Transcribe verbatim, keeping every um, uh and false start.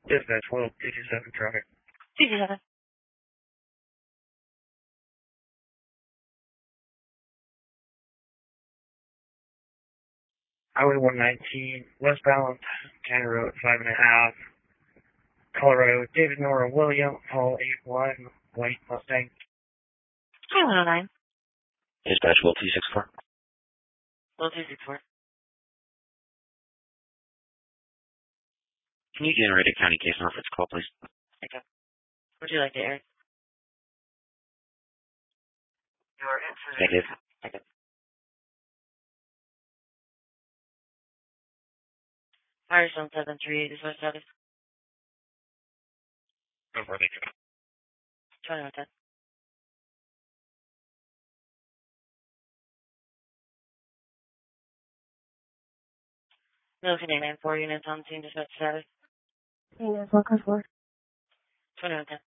Dispatch twelve, two two seven traffic. two two seven. Highway one nineteen, westbound, County Road five and a half, Colorado, David Nora William, Hall eight one, white Mustang. Hi, one oh nine. Dispatch Will two six four. Will two six four. Can you generate a county case number for this call, please? Okay. Would you like to air? Your answer. Negative. Okay. Firestone seven three eight is what status? Over, thank you. twenty-one ten. Milton eight nine four units on scene dispatch status. Hey, that's one four. twenty-one ten.